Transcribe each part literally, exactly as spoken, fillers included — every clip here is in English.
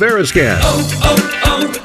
Veriscan. Oh,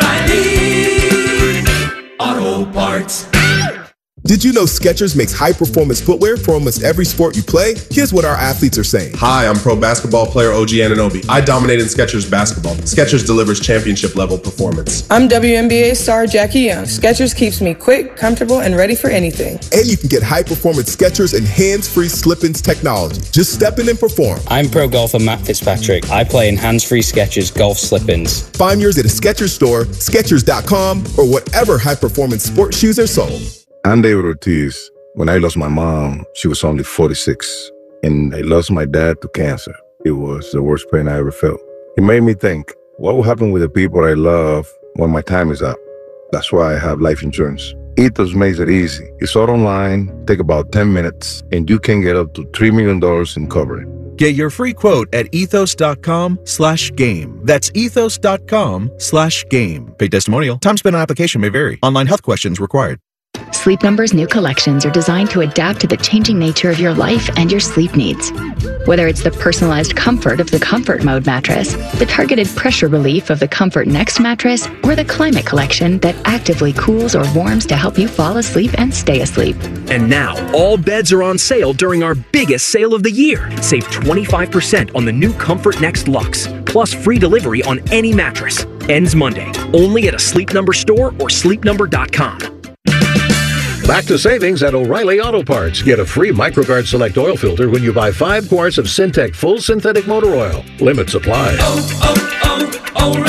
oh, oh, O'Reilly Auto Parts. Did you know Skechers makes high-performance footwear for almost every sport you play? Here's what our athletes are saying. Hi, I'm pro basketball player O G Anunoby. I dominate in Skechers basketball. Skechers delivers championship-level performance. I'm W N B A star Jackie Young. Skechers keeps me quick, comfortable, and ready for anything. And you can get high-performance Skechers and hands-free slip-ins technology. Just step in and perform. I'm pro golfer Matt Fitzpatrick. I play in hands-free Skechers golf slip-ins. Find yours at a Skechers store, Skechers dot com, or whatever high-performance sports shoes are sold. I'm David Ortiz. When I lost my mom, she was only forty-six, and I lost my dad to cancer. It was the worst pain I ever felt. It made me think, what will happen with the people I love when my time is up? That's why I have life insurance. Ethos makes it easy. It's all online, take about ten minutes, and you can get up to three million dollars in coverage. Get your free quote at ethos.com slash game. That's ethos.com slash game. Paid testimonial. Time spent on application may vary. Online health questions required. Sleep Number's new collections are designed to adapt to the changing nature of your life and your sleep needs. Whether it's the personalized comfort of the Comfort Mode mattress, the targeted pressure relief of the Comfort Next mattress, or the Climate Collection that actively cools or warms to help you fall asleep and stay asleep. And now, all beds are on sale during our biggest sale of the year. Save twenty-five percent on the new Comfort Next Luxe, plus free delivery on any mattress. Ends Monday, only at a Sleep Number store or sleep number dot com. Back to savings at O'Reilly Auto Parts. Get a free MicroGuard Select oil filter when you buy five quarts of Syntec Full Synthetic Motor Oil. Limit supply. Oh,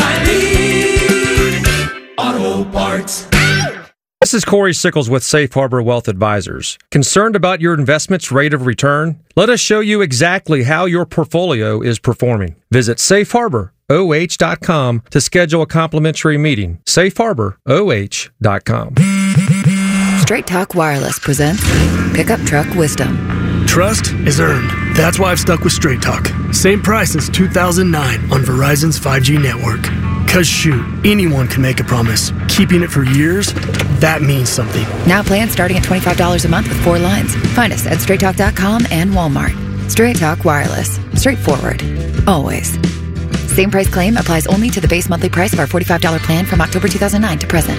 oh, oh, O'Reilly Auto Parts. This is Corey Sickles with Safe Harbor Wealth Advisors. Concerned about your investment's rate of return? Let us show you exactly how your portfolio is performing. Visit safe harbor o h dot com to schedule a complimentary meeting. safe harbor o h dot com. Straight Talk Wireless presents Pickup Truck Wisdom. Trust is earned. That's why I've stuck with Straight Talk. Same price since two thousand nine on Verizon's five G network. Cause shoot, anyone can make a promise. Keeping it for years, that means something. Now plans starting at twenty-five dollars a month with four lines. Find us at straight talk dot com and Walmart. Straight Talk Wireless. Straightforward. Always. Same price claim applies only to the base monthly price of our forty-five dollars plan from October two thousand nine to present.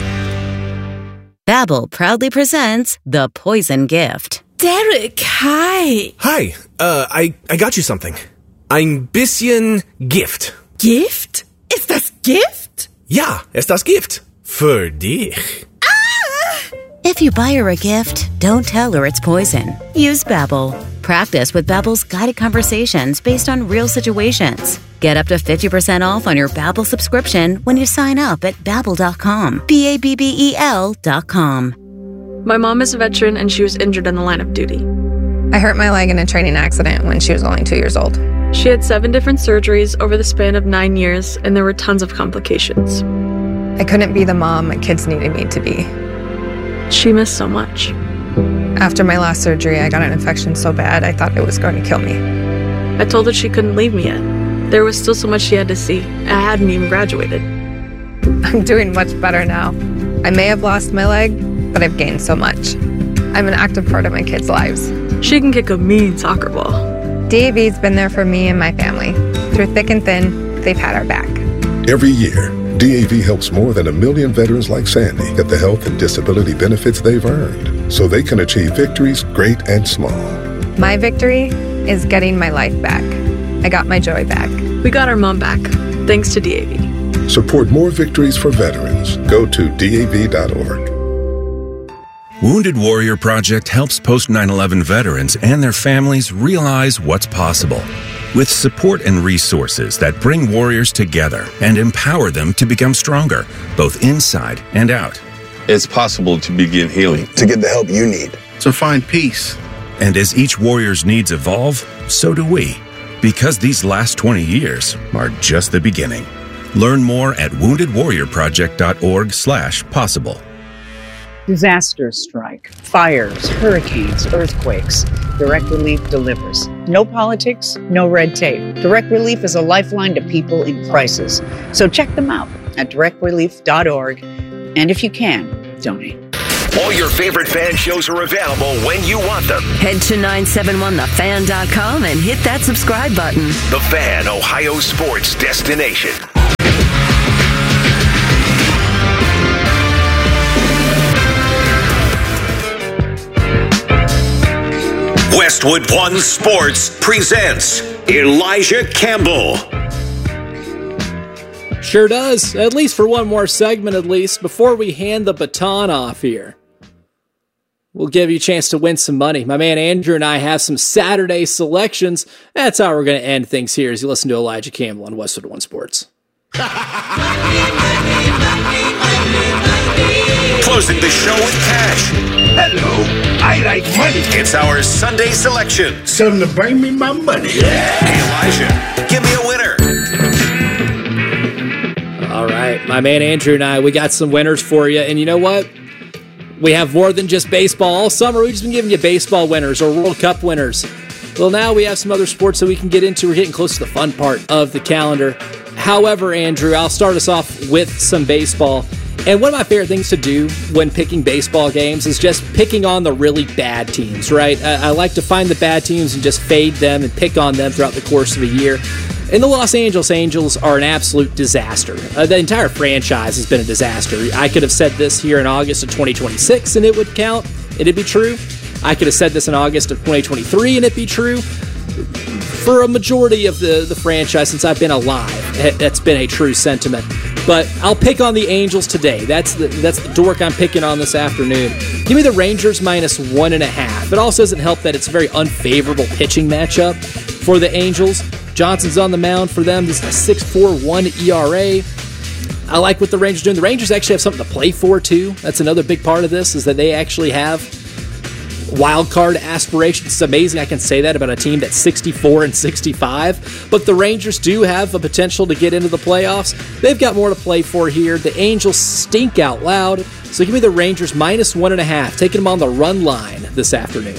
Babbel proudly presents The Poison Gift. Derek, hi. Hi. Uh, I, I got you something. Ein bisschen Gift. Gift? Ist das Gift? Ja, ist das Gift. Für dich. Ah! If you buy her a gift, don't tell her it's poison. Use Babbel. Practice with Babbel's guided conversations based on real situations. Get up to fifty percent off on your Babbel subscription when you sign up at babbel dot com. B A B B E L dot com. My mom is a veteran and she was injured in the line of duty. I hurt my leg in a training accident when she was only two years old. She had seven different surgeries over the span of nine years, and there were tons of complications. I couldn't be the mom my kids needed me to be. She missed so much. After my last surgery, I got an infection so bad I thought it was going to kill me. I told her she couldn't leave me yet. There was still so much she had to see. I hadn't even graduated. I'm doing much better now. I may have lost my leg, but I've gained so much. I'm an active part of my kids' lives. She can kick a mean soccer ball. D A V's been there for me and my family. Through thick and thin, they've had our back. Every year, D A V helps more than a million veterans like Sandy get the health and disability benefits they've earned so they can achieve victories great and small. My victory is getting my life back. I got my joy back. We got our mom back, thanks to D A V. Support more victories for veterans. Go to D A V dot org. Wounded Warrior Project helps post nine eleven veterans and their families realize what's possible. With support and resources that bring warriors together and empower them to become stronger, both inside and out. It's possible to begin healing, to get the help you need, to find peace. And as each warrior's needs evolve, so do we. Because these last twenty years are just the beginning. Learn more at wounded warrior project dot org slash possible. Disasters strike, fires, hurricanes, earthquakes. Direct Relief delivers. No politics, no red tape. Direct Relief is a lifeline to people in crisis. So check them out at direct relief dot org. And if you can, donate. All your favorite fan shows are available when you want them. Head to nine seven one the fan dot com and hit that subscribe button. The Fan, Ohio sports destination. Westwood One Sports presents Elijah Campbell. Sure does, at least for one more segment at least, before we hand the baton off here. We'll give you a chance to win some money. My man Andrew and I have some Saturday selections. That's how we're going to end things here as you listen to Elijah Campbell on Westwood One Sports. Closing the show with cash. Hello, I like money. It's our Sunday selection. Tell them to bring me my money. Hey, Elijah, give me a winner. All right, my man Andrew and I, we got some winners for you. And you know what? We have more than just baseball. All summer, we've just been giving you baseball winners or World Cup winners. Well, now we have some other sports that we can get into. We're getting close to the fun part of the calendar. However, Andrew, I'll start us off with some baseball. And one of my favorite things to do when picking baseball games is just picking on the really bad teams, right? I, I like to find the bad teams and just fade them and pick on them throughout the course of a year. And the Los Angeles Angels are an absolute disaster. Uh, the entire franchise has been a disaster. I could have said this here in August of twenty twenty-six and it would count. It'd be true. I could have said this in August of twenty twenty-three and it'd be true. For a majority of the, the franchise since I've been alive, that's been a true sentiment. But I'll pick on the Angels today. That's the that's the dork I'm picking on this afternoon. Give me the Rangers minus one and a half. It also doesn't help that it's a very unfavorable pitching matchup for the Angels. Johnson's on the mound for them. This is a six point four one E R A. I like what the Rangers are doing. The Rangers actually have something to play for, too. That's another big part of this, is that they actually have wild card aspirations. It's amazing I can say that about a team that's sixty-four and sixty-five, but the Rangers do have a potential to get into the playoffs. They've got more to play for here. The Angels stink out loud, so give me the Rangers minus one and a half, taking them on the run line this afternoon.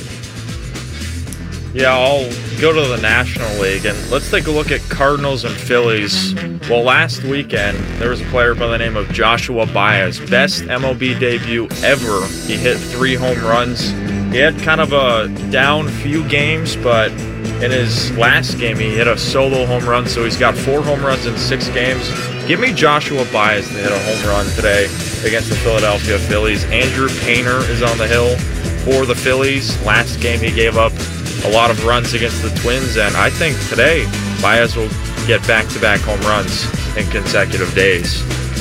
Yeah, I'll go to the National League, and let's take a look at Cardinals and Phillies. Well, last weekend, there was a player by the name of Joshua Baez. Best M L B debut ever. He hit three home runs. He had kind of a down few games, but in his last game, he hit a solo home run, so he's got four home runs in six games. Give me Joshua Baez to hit a home run today against the Philadelphia Phillies. Andrew Painter is on the hill for the Phillies. Last game, he gave up a lot of runs against the Twins, and I think today Baez will get back-to-back home runs in consecutive days.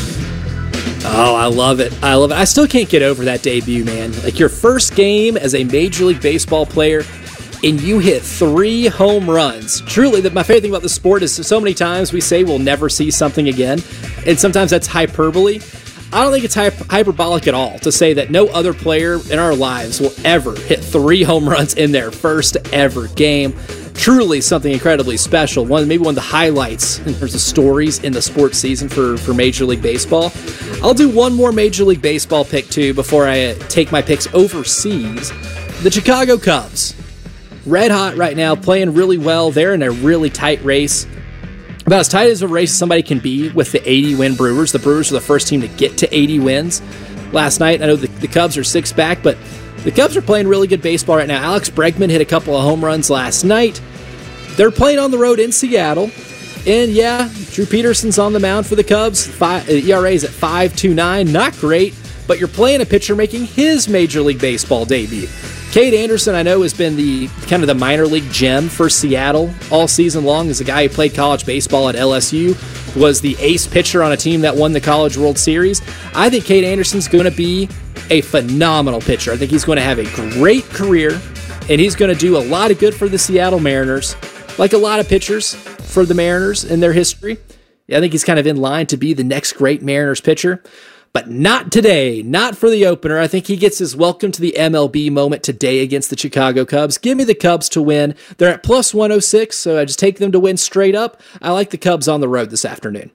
Oh, I love it. I love it. I still can't get over that debut, man. Like your first game as a Major League Baseball player, and you hit three home runs. Truly, my favorite thing about the sport is so many times we say we'll never see something again, and sometimes that's hyperbole. I don't think it's hyperbolic at all to say that no other player in our lives will ever hit three home runs in their first ever game. Truly something incredibly special. One, maybe one of the highlights in terms of stories in the sports season for, for Major League Baseball. I'll do one more Major League Baseball pick, too, before I take my picks overseas. The Chicago Cubs. Red hot right now, playing really well. They're in a really tight race. About as tight as a race somebody can be with the eighty-win Brewers. The Brewers are the first team to get to eighty wins last night. I know the, the Cubs are six back, but the Cubs are playing really good baseball right now. Alex Bregman hit a couple of home runs last night. They're playing on the road in Seattle. And yeah, Drew Peterson's on the mound for the Cubs. Five, E R A is at five point two nine. Not great, but you're playing a pitcher making his Major League Baseball debut. Cade Anderson, I know, has been the kind of the minor league gem for Seattle all season long. As a guy who played college baseball at L S U, was the ace pitcher on a team that won the College World Series. I think Cade Anderson's going to be a phenomenal pitcher. I think he's going to have a great career, and he's going to do a lot of good for the Seattle Mariners, like a lot of pitchers for the Mariners in their history. I think he's kind of in line to be the next great Mariners pitcher. But not today, not for the opener. I think he gets his welcome to the M L B moment today against the Chicago Cubs. Give me the Cubs to win. They're at plus one oh six, so I just take them to win straight up. I like the Cubs on the road this afternoon.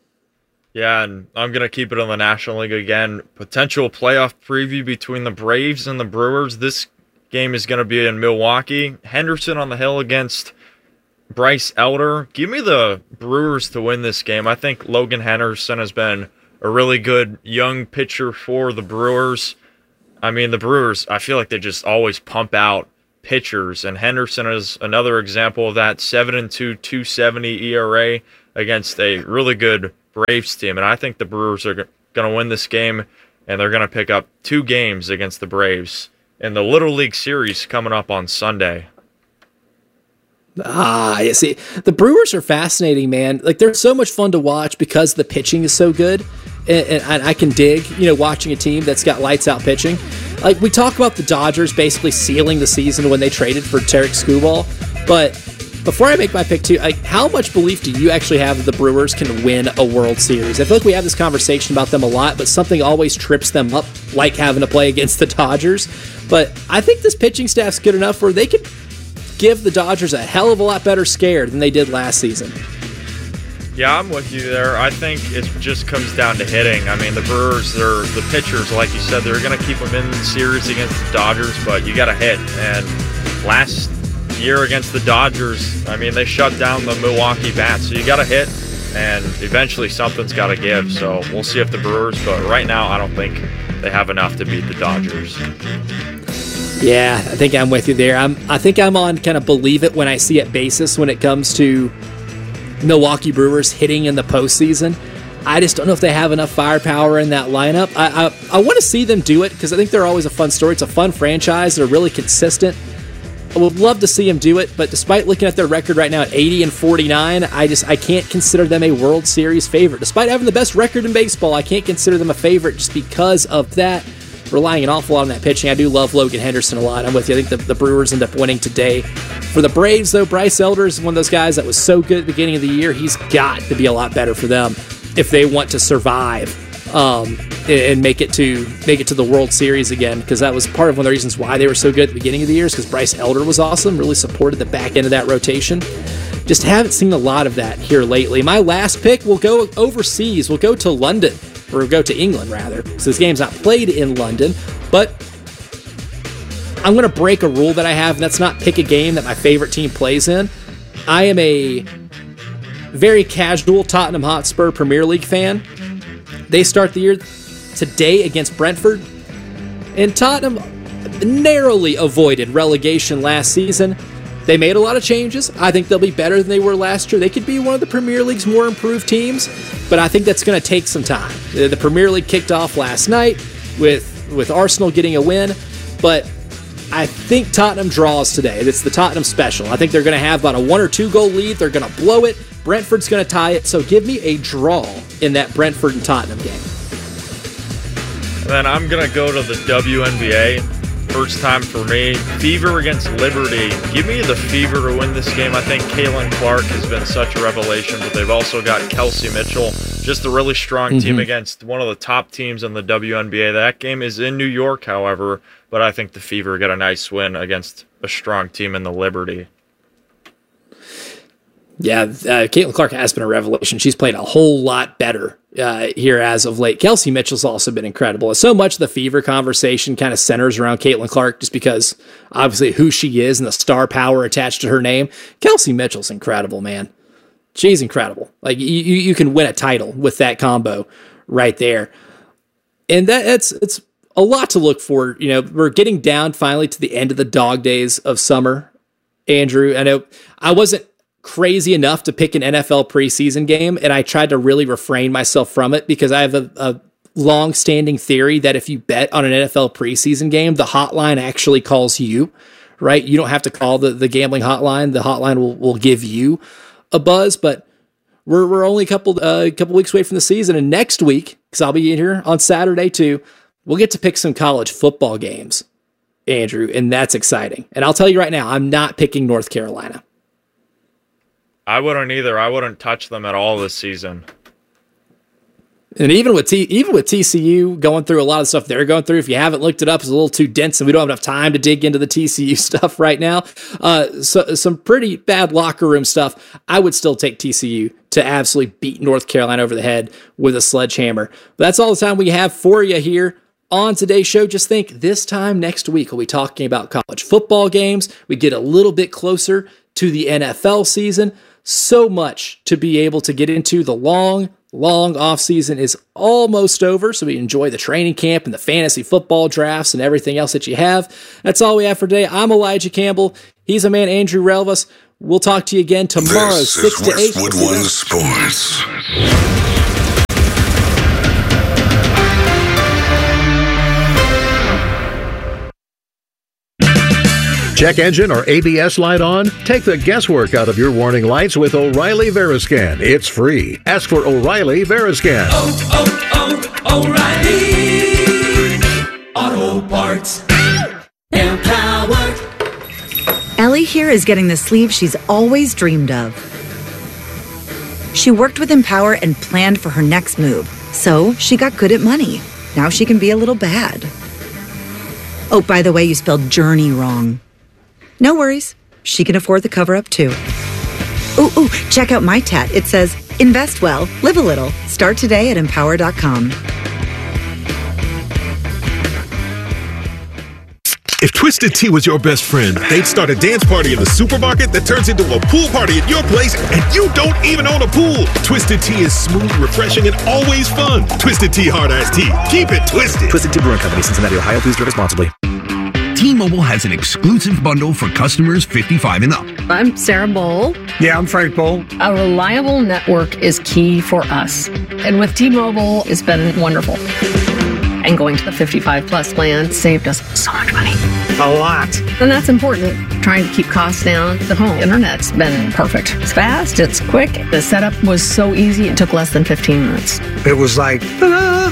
Yeah, and I'm going to keep it in the National League again. Potential playoff preview between the Braves and the Brewers. This game is going to be in Milwaukee. Henderson on the hill against Bryce Elder. Give me the Brewers to win this game. I think Logan Henderson has been a really good young pitcher for the Brewers. I mean, the Brewers, I feel like they just always pump out pitchers, and Henderson is another example of that. seven and two, two seventy E R A against a really good Braves team, and I think the Brewers are going to win this game, and they're going to pick up two games against the Braves in the Little League Series coming up on Sunday. Ah, you see, the Brewers are fascinating, man. Like, they're so much fun to watch because the pitching is so good. And, and I can dig, you know, watching a team that's got lights out pitching. Like, we talk about the Dodgers basically sealing the season when they traded for Tarek Skubal. But before I make my pick too, like, how much belief do you actually have that the Brewers can win a World Series? I feel like we have this conversation about them a lot, but something always trips them up, like having to play against the Dodgers. But I think this pitching staff's good enough where they could give the Dodgers a hell of a lot better scare than they did last season. Yeah, I'm with you there. I think it just comes down to hitting. I mean, the Brewers, they're the pitchers, like you said, they're going to keep them in the series against the Dodgers, but you got to hit. And last year against the Dodgers, I mean, they shut down the Milwaukee bats, so you got to hit, and eventually something's got to give. So we'll see if the Brewers, but right now I don't think they have enough to beat the Dodgers. Yeah, I think I'm with you there. I'm, I think I'm on kind of believe it when I see it basis when it comes to Milwaukee Brewers hitting in the postseason. I just don't know if they have enough firepower in that lineup. I I, I want to see them do it because I think they're always a fun story. It's a fun franchise. They're really consistent. I would love to see them do it, but despite looking at their record right now at eighty and forty-nine, I just I can't consider them a World Series favorite. Despite having the best record in baseball, I can't consider them a favorite just because of that. Relying an awful lot on that pitching. I do love Logan Henderson a lot. I'm with you. I think the, the Brewers end up winning today. For the Braves, though, Bryce Elder is one of those guys that was so good at the beginning of the year. He's got to be a lot better for them if they want to survive um, and make it to make it to the World Series again, because that was part of one of the reasons why they were so good at the beginning of the year, is because Bryce Elder was awesome, really supported the back end of that rotation. Just haven't seen a lot of that here lately. My last pick will go overseas. We'll go to London. Or go to England, rather, because this game's not played in London. But I'm going to break a rule that I have, and that's not pick a game that my favorite team plays in. I am a very casual Tottenham Hotspur Premier League fan. They start the year today against Brentford, and Tottenham narrowly avoided relegation last season. They made a lot of changes. I think they'll be better than they were last year. They could be one of the Premier League's more improved teams, but I think that's going to take some time. The Premier League kicked off last night with, with Arsenal getting a win, but I think Tottenham draws today. It's the Tottenham special. I think they're going to have about a one or two goal lead. They're going to blow it. Brentford's going to tie it, so give me a draw in that Brentford and Tottenham game. And then I'm going to go to the W N B A. First time for me. Fever against Liberty. Give me the Fever to win this game. I think Caitlin Clark has been such a revelation, but they've also got Kelsey Mitchell. Just a really strong mm-hmm. team against one of the top teams in the W N B A. That game is in New York, however, but I think the Fever got a nice win against a strong team in the Liberty. Yeah, uh, Caitlin Clark has been a revelation. She's played a whole lot better uh, here as of late. Kelsey Mitchell's also been incredible. So much of the Fever conversation kind of centers around Caitlin Clark just because, obviously, who she is and the star power attached to her name. Kelsey Mitchell's incredible, man. She's incredible. Like, you, you can win a title with that combo right there. And that it's it's a lot to look for. You know, we're getting down finally to the end of the dog days of summer, Andrew. I know I wasn't crazy enough to pick an N F L preseason game, and I tried to really refrain myself from it because I have a, a long-standing theory that if you bet on an N F L preseason game, the hotline actually calls you, right? You don't have to call the, the gambling hotline. The hotline will, will give you a buzz, but we're we're only a couple uh, couple weeks away from the season, and next week, because I'll be in here on Saturday too, we'll get to pick some college football games, Andrew, and that's exciting. And I'll tell you right now, I'm not picking North Carolina. I wouldn't either. I wouldn't touch them at all this season. And even with T, even with T C U going through a lot of stuff they're going through, if you haven't looked it up, it's a little too dense, and we don't have enough time to dig into the T C U stuff right now. Uh, so some pretty bad locker room stuff. I would still take T C U to absolutely beat North Carolina over the head with a sledgehammer. But that's all the time we have for you here on today's show. Just think, this time next week we'll be talking about college football games. We get a little bit closer to the N F L season. So much to be able to get into. The long, long offseason is almost over, so we enjoy the training camp and the fantasy football drafts and everything else that you have. That's all we have for today. I'm Elijah Campbell. He's a man, Andrew Relvas. We'll talk to you again tomorrow, this six is to eight. Westwood One Sports. Check engine or A B S light on? Take the guesswork out of your warning lights with O'Reilly Veriscan. It's free. Ask for O'Reilly Veriscan. Oh, oh, oh, O'Reilly Auto Parts. Empowered. Ellie here is getting the sleeve she's always dreamed of. She worked with Empower and planned for her next move, so she got good at money. Now she can be a little bad. Oh, by the way, you spelled journey wrong. No worries. She can afford the cover-up, too. Ooh, ooh, check out my tat. It says, invest well, live a little. Start today at empower dot com. If Twisted Tea was your best friend, they'd start a dance party in the supermarket that turns into a pool party at your place, and you don't even own a pool. Twisted Tea is smooth, refreshing, and always fun. Twisted Tea Hard Iced Tea. Keep it twisted. Twisted Tea Brewing Company, Cincinnati, Ohio. Please drink responsibly. T-Mobile has an exclusive bundle for customers fifty-five and up. I'm Sarah Bowl. Yeah, I'm Frank Bowl. A reliable network is key for us. And with T-Mobile, it's been wonderful. And going to the fifty-five plus plan saved us so much money. A lot. And that's important. Trying to keep costs down. The home internet's been perfect. It's fast, it's quick. The setup was so easy, it took less than fifteen minutes. It was like, ta-da!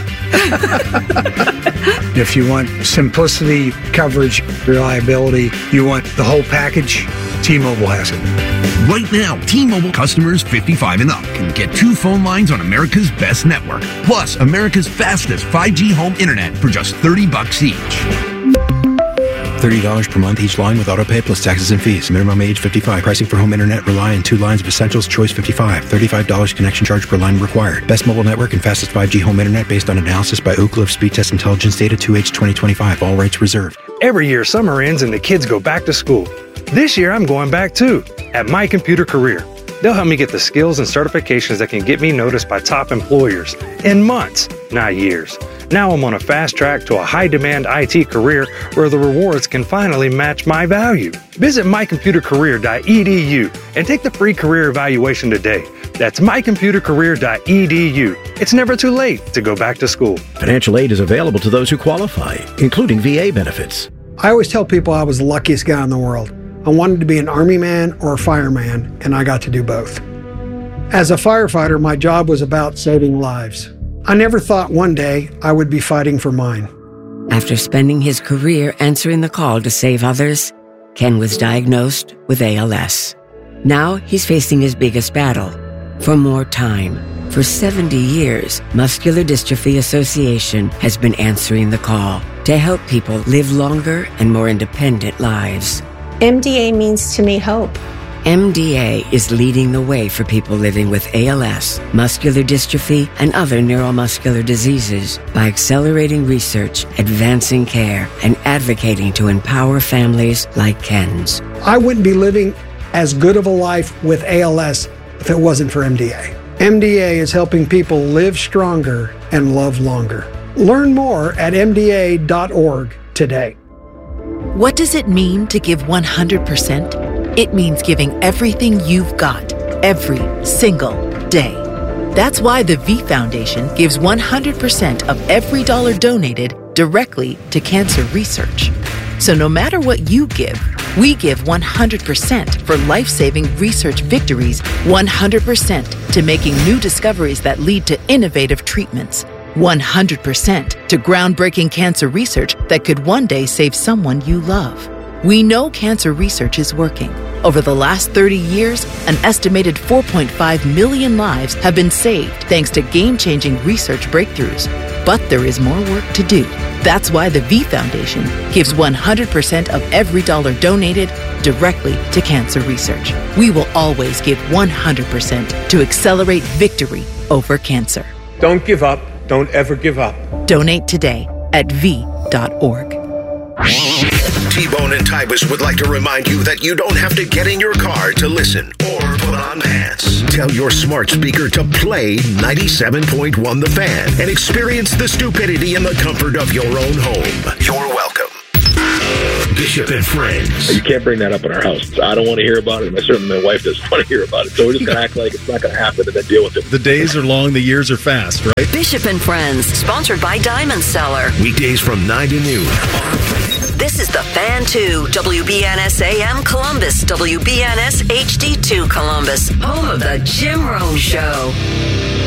If you want simplicity, coverage, reliability, you want the whole package, T-Mobile has it. Right now, T-Mobile customers fifty-five and up can get two phone lines on America's best network, plus America's fastest five G home internet for just thirty bucks each. thirty dollars per month each line with autopay plus taxes and fees. Minimum age fifty-five. Pricing for home internet rely on two lines of essentials. Choice fifty-five. thirty-five dollars connection charge per line required. Best mobile network and fastest five G home internet based on analysis by Oak Cliff Speed Test Intelligence Data two H twenty twenty-five. All rights reserved. Every year, summer ends and the kids go back to school. This year, I'm going back too, at My Computer Career. They'll help me get the skills and certifications that can get me noticed by top employers in months, not years. Now I'm on a fast track to a high-demand I T career where the rewards can finally match my value. Visit my computer career dot e d u and take the free career evaluation today. That's my computer career dot e d u. It's never too late to go back to school. Financial aid is available to those who qualify, including V A benefits. I always tell people I was the luckiest guy in the world. I wanted to be an Army man or a fireman, and I got to do both. As a firefighter, my job was about saving lives. I never thought one day I would be fighting for mine. After spending his career answering the call to save others, Ken was diagnosed with A L S. Now he's facing his biggest battle, for more time. For seventy years, Muscular Dystrophy Association has been answering the call to help people live longer and more independent lives. M D A means to me hope. M D A is leading the way for people living with A L S, muscular dystrophy, and other neuromuscular diseases by accelerating research, advancing care, and advocating to empower families like Ken's. I wouldn't be living as good of a life with A L S if it wasn't for M D A. M D A is helping people live stronger and love longer. Learn more at m d a dot org today. What does it mean to give one hundred percent? It means giving everything you've got, every single day. That's why the V Foundation gives one hundred percent of every dollar donated directly to cancer research. So no matter what you give, we give one hundred percent for life-saving research victories, one hundred percent to making new discoveries that lead to innovative treatments, one hundred percent to groundbreaking cancer research that could one day save someone you love. We know cancer research is working. Over the last thirty years, an estimated four point five million lives have been saved thanks to game-changing research breakthroughs. But there is more work to do. That's why the V Foundation gives one hundred percent of every dollar donated directly to cancer research. We will always give one hundred percent to accelerate victory over cancer. Don't give up. Don't ever give up. Donate today at v dot org. T-Bone and Tybus would like to remind you that you don't have to get in your car to listen or put on pants. Tell your smart speaker to play ninety-seven point one The Fan and experience the stupidity in the comfort of your own home. You're welcome. Bishop and Friends. You can't bring that up in our house. I don't want to hear about it, and certainly my wife doesn't want to hear about it. So we're just going to act like it's not going to happen and then deal with it. The days are long, the years are fast, right? Bishop and Friends, sponsored by Diamond Seller. Weekdays from nine to noon. This is the Fan two, W B N S A M Columbus, W B N S H D two Columbus, home of the Jim Rome Show.